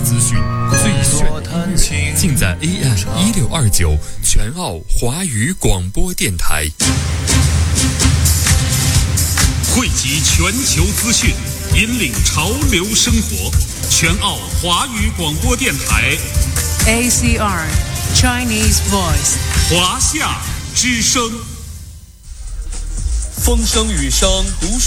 资讯，最炫的音乐，尽在 AM1629全澳华语广播电台。 汇集全球资讯，引领潮流生活。全澳华语广播电台 ACR Chinese Voice 华夏之声，风声雨声读。